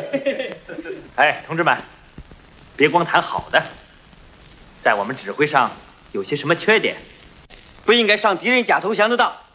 哎，同志们，别光谈好的，在我们指挥上有些什么缺点？ 不应该上敌人假投降的当。